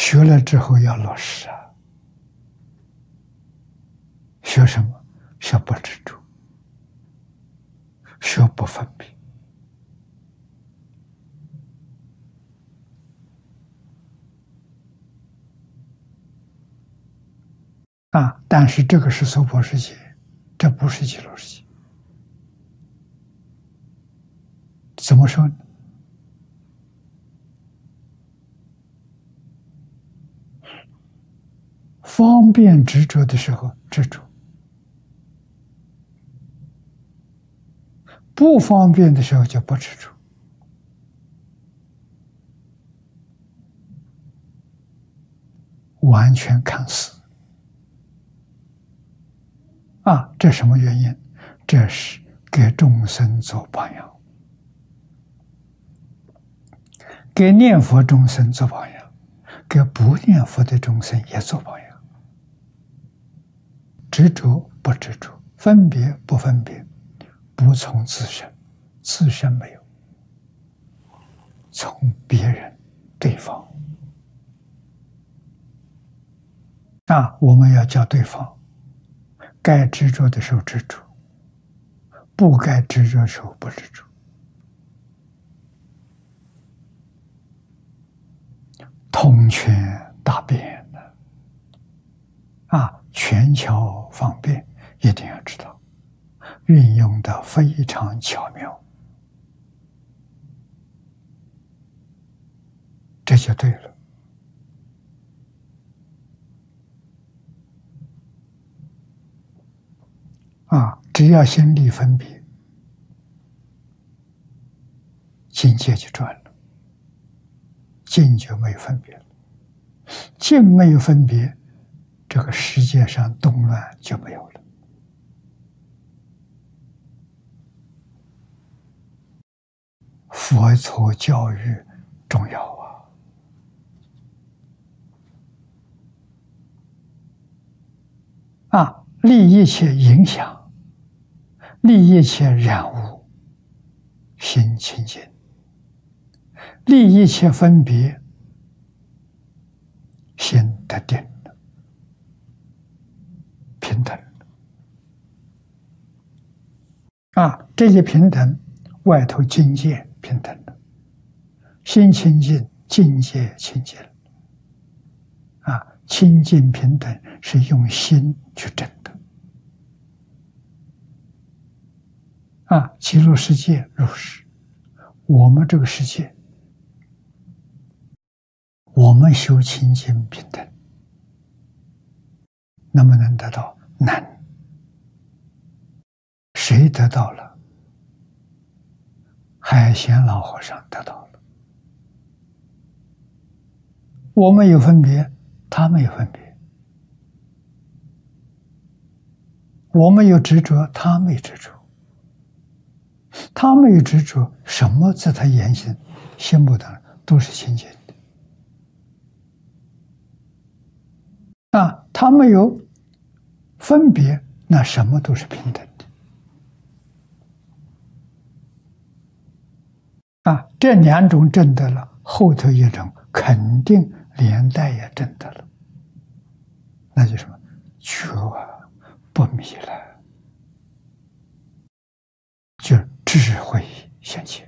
学了之后要落实啊。学什么？学不执着，学不分别。但是这个是娑婆世界，这不是极乐世界。怎么说呢？方便执着的时候执着，不方便的时候就不执着。完全看似这什么原因？这是给众生做榜样，给念佛众生做榜样，给不念佛的众生也做榜样。执着不执着，分别不分别，不从自身，自身没有，从别人、对方。我们要教对方，该执着的时候执着，不该执着的时候不执着。通权大变的权巧方便，一定要知道，运用的非常巧妙，这就对了。只要心力分别，境界就转了，境就没有分别了，境没有分别，这个世界上动乱就没有了。佛陀教育重要立一切影响，立一切染污，心清净；立一切分别，心得定了，平等了。这些平等，外头境界平等了，心清净，境界清净了。清净平等是用心去证的。极乐世界如是，我们这个世界，我们修清净平等，能不能得到？能。谁得到了？海贤老和尚得到了。我们有分别，他们有分别；我们有执着，他没执着。他没有执着，什么在他言行、心目当中都是清净的。他没有分别，那什么都是平等的。这两种证得了，后头一种肯定连带也证得了，那就什么？觉不迷了，就智慧现前。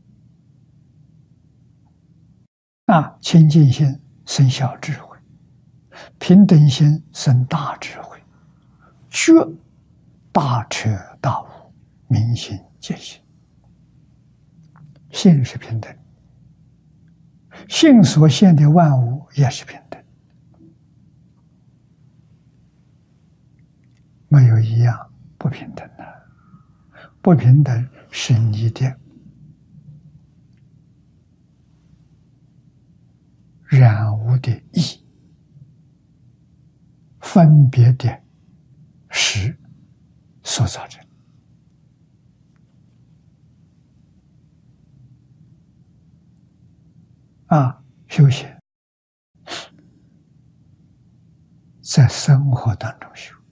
清净心生小智慧，平等心生大智慧，觉大彻大悟，明心见性。性是平等，性所现的万物也是平等，没有一样不平等的。不平等是你的染污的意，分别的识所造成。修行在生活当中修，